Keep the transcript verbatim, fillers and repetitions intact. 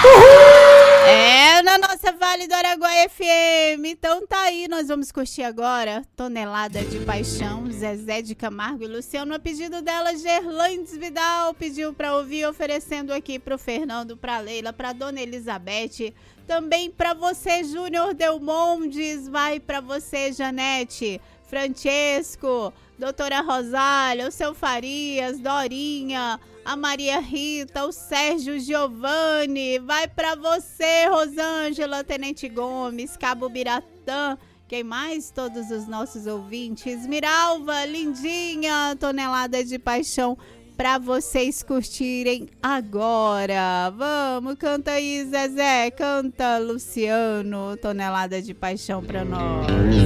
É, na nossa Vale do Araguaia F M. Então tá aí, nós vamos curtir agora Tonelada de Paixão, Zezé de Camargo e Luciano. A pedido dela, Gerlandes Vidal pediu pra ouvir, oferecendo aqui pro Fernando, pra Leila, pra Dona Elizabeth. Também pra você, Júnior Delmondes. Vai pra você, Janete, Francesco, Doutora Rosália, o Seu Farias, Dorinha, a Maria Rita, o Sérgio Giovanni. Vai pra você, Rosângela, Tenente Gomes, Cabo Biratã. Quem mais? Todos os nossos ouvintes. Miralva, lindinha, Tonelada de Paixão pra vocês curtirem agora. Vamos, canta aí, Zezé. Canta, Luciano, Tonelada de Paixão pra nós.